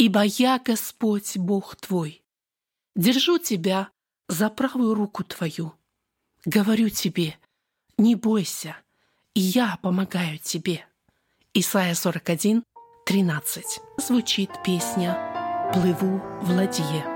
ибо я Господь Бог твой. Держу тебя за правую руку твою. Говорю тебе, не бойся, и я помогаю тебе». Исайя 41, 13. Звучит песня «Плыву в ладье».